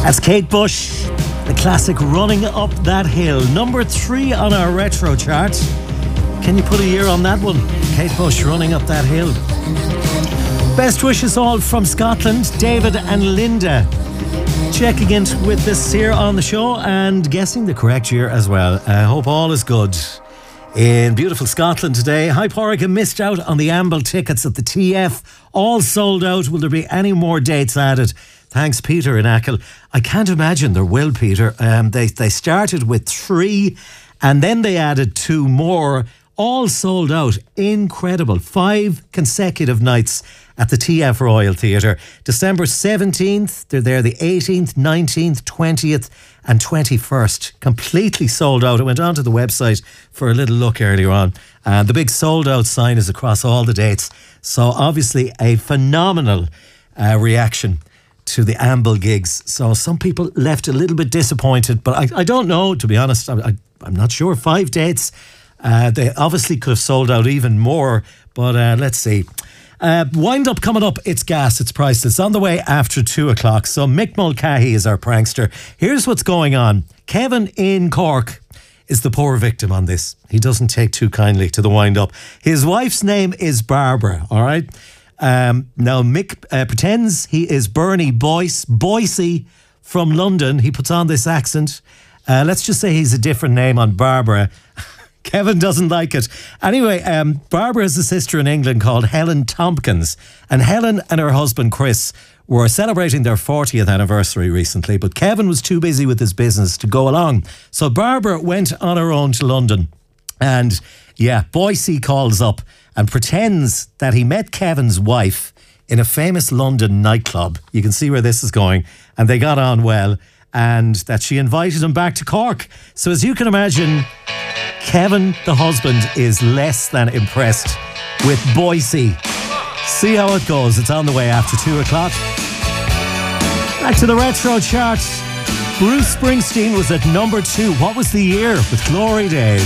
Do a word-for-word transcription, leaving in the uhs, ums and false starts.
That's Kate Bush, the classic Running Up That Hill. Number three on our retro chart. Can you put a year on that one? Kate Bush, Running Up That Hill. Best wishes all from Scotland, David and Linda. Checking in with this here on the show and guessing the correct year as well. I hope all is good in beautiful Scotland today. Hi, Porrick, missed out on the Amble tickets at the T F. All sold out. Will there be any more dates added? Thanks, Peter in Achill. I can't imagine there will, Peter. Um, they, they started with three and then they added two more. All sold out. Incredible. Five consecutive nights at the T F Royal Theatre. December seventeenth, they're there the eighteenth, nineteenth, twentieth and twenty-first. Completely sold out. I went onto the website for a little look earlier on, and the big sold out sign is across all the dates. So obviously a phenomenal uh, reaction to the Amble gigs. So some people left a little bit disappointed, but I, I don't know, to be honest. I, I, I'm not sure. Five dates. Uh, they obviously could have sold out even more, but uh, let's see. Uh, wind up coming up. It's gas. It's priceless. On the way after two o'clock. So Mick Mulcahy is our prankster. Here's what's going on. Kevin in Cork is the poor victim on this. He doesn't take too kindly to the wind up. His wife's name is Barbara. All right. Um, now Mick uh, pretends he is Bernie Boyce, Boise from London. He puts on this accent. Uh, let's just say he's a different name on Barbara. Kevin doesn't like it. Anyway, um, Barbara has a sister in England called Helen Tompkins. And Helen and her husband Chris were celebrating their fortieth anniversary recently, but Kevin was too busy with his business to go along. So Barbara went on her own to London. And yeah, Boise calls up and pretends that he met Kevin's wife in a famous London nightclub. You can see where this is going. And they got on well. And that she invited him back to Cork. So as you can imagine, Kevin, the husband, is less than impressed with Boise. See how it goes. It's on the way after two o'clock. Back to the retro chart. Bruce Springsteen was at number two. What was the year with Glory Days?